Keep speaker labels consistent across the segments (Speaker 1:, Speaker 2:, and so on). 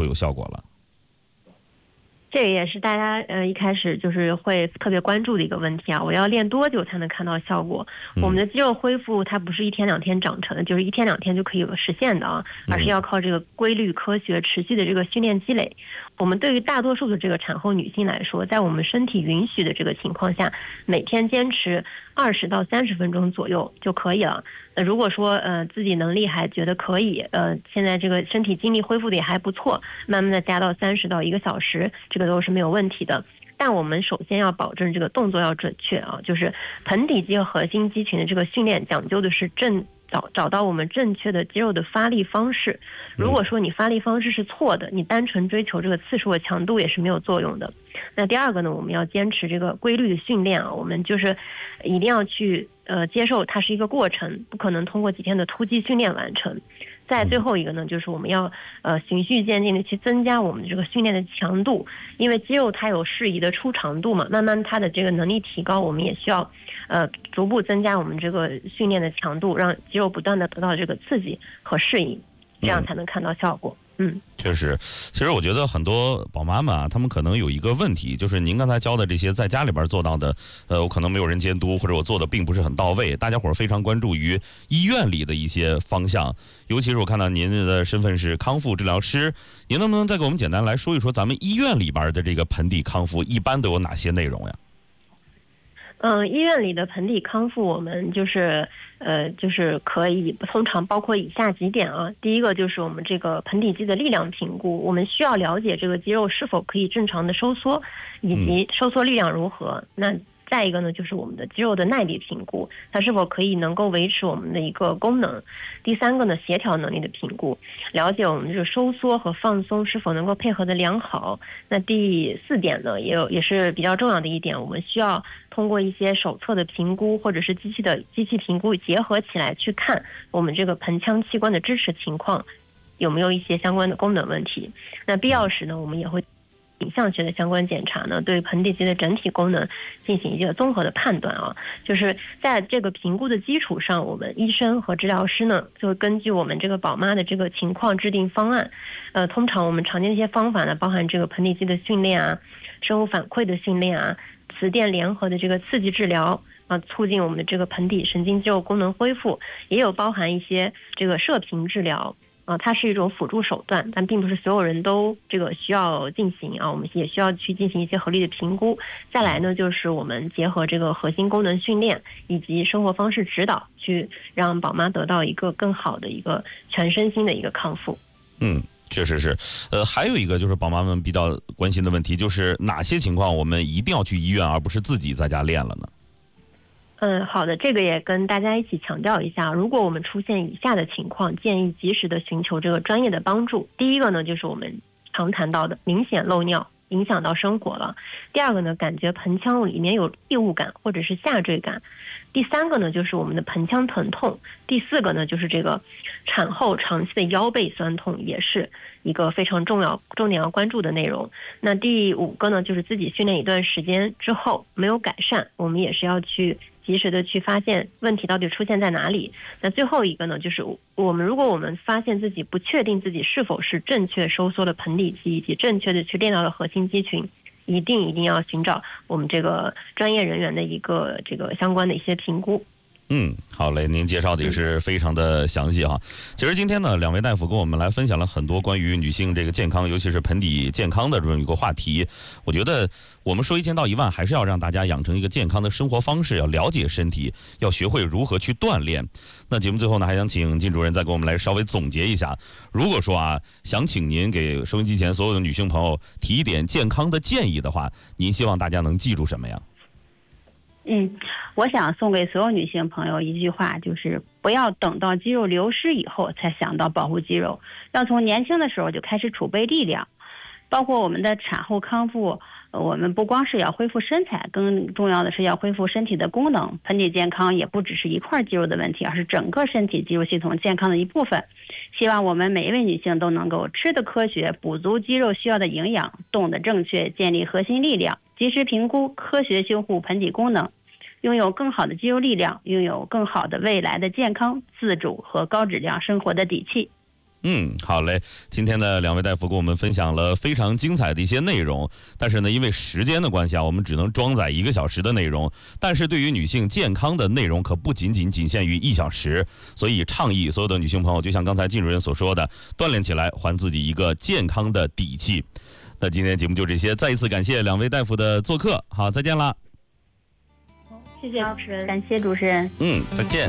Speaker 1: 会有效果了？
Speaker 2: 这个也是大家一开始就是会特别关注的一个问题啊，我要练多久才能看到效果？我们的肌肉恢复它不是一天两天长成的，就是一天两天就可以实现的啊，而是要靠这个规律、科学、持续的这个训练积累。我们对于大多数的这个产后女性来说，在我们身体允许的这个情况下，每天坚持20到30分钟左右就可以了。如果说自己能力还觉得可以，现在这个身体精力恢复的也还不错，慢慢的加到30到1个小时，这个都是没有问题的。但我们首先要保证这个动作要准确啊，就是盆底肌和核心肌群的这个训练讲究的是找到我们正确的肌肉的发力方式。如果说你发力方式是错的，你单纯追求这个次数和强度也是没有作用的。那第二个呢，我们要坚持这个规律的训练啊，我们就是一定要去接受它是一个过程，不可能通过几天的突击训练完成。再最后一个呢，就是我们要循序渐进的去增加我们这个训练的强度，因为肌肉它有适宜的出长度嘛，慢慢它的这个能力提高，我们也需要逐步增加我们这个训练的强度，让肌肉不断的得到这个刺激和适应，这样才能看到效果。
Speaker 1: 确实，其实我觉得很多宝妈们啊，她们可能有一个问题，就是您刚才教的这些在家里边做到的，我可能没有人监督，或者我做的并不是很到位。大家伙非常关注于医院里的一些方向，尤其是我看到您的身份是康复治疗师，您能不能再给我们简单来说一说咱们医院里边的这个盆底康复一般都有哪些内容呀？
Speaker 2: 医院里的盆底康复，我们就是可以通常包括以下几点啊。第一个就是我们这个盆底肌的力量评估，我们需要了解这个肌肉是否可以正常的收缩，以及收缩力量如何。那再一个呢，就是我们的肌肉的耐力评估，它是否可以能够维持我们的一个功能。第三个呢，协调能力的评估，了解我们这个收缩和放松是否能够配合的良好。那第4点呢，也是比较重要的一点，我们需要通过一些手册的评估或者是机器评估结合起来去看我们这个盆腔器官的支持情况有没有一些相关的功能问题。那必要时呢，我们也会影像学的相关检查呢，对盆底肌的整体功能进行一个综合的判断啊。就是在这个评估的基础上，我们医生和治疗师呢，就会根据我们这个宝妈的这个情况制定方案。通常我们常见的一些方法呢，包含这个盆底肌的训练啊，生物反馈的训练啊，磁电联合的这个刺激治疗啊，促进我们的这个盆底神经肌肉功能恢复，也有包含一些这个射频治疗。它是一种辅助手段，但并不是所有人都这个需要进行啊，我们也需要去进行一些合理的评估。再来呢，就是我们结合这个核心功能训练以及生活方式指导，去让宝妈得到一个更好的一个全身心的一个康复。
Speaker 1: 确实是。还有一个就是宝妈们比较关心的问题，就是哪些情况我们一定要去医院，而不是自己在家练了呢？
Speaker 2: 好的，这个也跟大家一起强调一下，如果我们出现以下的情况，建议及时的寻求这个专业的帮助。第一个呢，就是我们常谈到的明显漏尿，影响到生活了。第二个呢，感觉盆腔里面有异物感或者是下坠感。第三个呢，就是我们的盆腔疼痛。第4个呢，就是这个产后长期的腰背酸痛，也是一个非常重点要关注的内容。那第5个呢，就是自己训练一段时间之后没有改善，我们也是要去及时的去发现问题到底出现在哪里。那最后一个呢，就是如果我们发现自己不确定自己是否是正确收缩了盆底肌以及正确的去练到了核心肌群，一定要寻找我们这个专业人员的一个这个相关的一些评估。
Speaker 1: 好嘞，您介绍的也是非常的详细哈。其实今天呢，两位大夫跟我们来分享了很多关于女性这个健康，尤其是盆底健康的这么一个话题。我觉得我们说1000到1万，还是要让大家养成一个健康的生活方式，要了解身体，要学会如何去锻炼。那节目最后呢，还想请靳主任再给我们来稍微总结一下。如果说想请您给收音机前所有的女性朋友提一点健康的建议的话，您希望大家能记住什么呀？
Speaker 3: 我想送给所有女性朋友一句话，就是不要等到肌肉流失以后才想到保护肌肉，要从年轻的时候就开始储备力量。包括我们的产后康复，我们不光是要恢复身材，更重要的是要恢复身体的功能。盆底健康也不只是一块肌肉的问题，而是整个身体肌肉系统健康的一部分。希望我们每一位女性都能够吃得科学，补足肌肉需要的营养，动得正确，建立核心力量，及时评估，科学修护盆底功能，拥有更好的肌肉力量，拥有更好的未来的健康、自主和高质量生活的底气。
Speaker 1: 好嘞。今天的两位大夫给我们分享了非常精彩的一些内容，但是呢，因为时间的关系啊，我们只能装载1个小时的内容。但是对于女性健康的内容可不仅限于1小时，所以倡议所有的女性朋友，就像刚才靳主任所说的，锻炼起来，还自己一个健康的底气。那今天节目就这些，再一次感谢两位大夫的做客，好，再见啦。
Speaker 2: 谢谢主持人，
Speaker 3: 感谢主持人。
Speaker 1: 再见。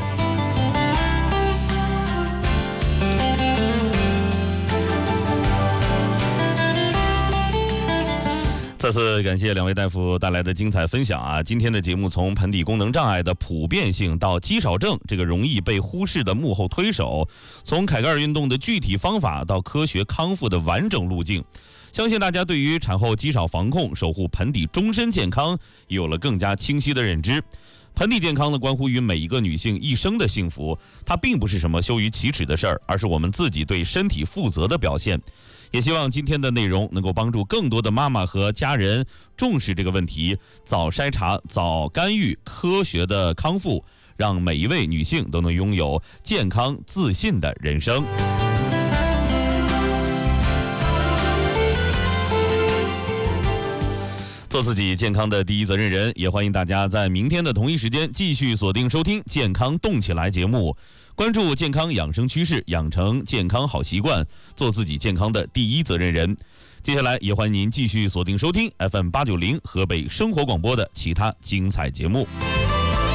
Speaker 1: 再次感谢两位大夫带来的精彩分享啊！今天的节目从盆底功能障碍的普遍性到肌少症这个容易被忽视的幕后推手，从凯格尔运动的具体方法到科学康复的完整路径，相信大家对于产后肌少防控、守护盆底终身健康也有了更加清晰的认知。盆底健康呢，关乎于每一个女性一生的幸福，它并不是什么羞于启齿的事儿，而是我们自己对身体负责的表现。也希望今天的内容能够帮助更多的妈妈和家人重视这个问题，早筛查、早干预、科学的康复，让每一位女性都能拥有健康自信的人生。做自己健康的第一责任人，也欢迎大家在明天的同一时间继续锁定收听《健康动起来》节目，关注健康养生趋势，养成健康好习惯，做自己健康的第一责任人。接下来也欢迎您继续锁定收听 FM890 河北生活广播的其他精彩节目。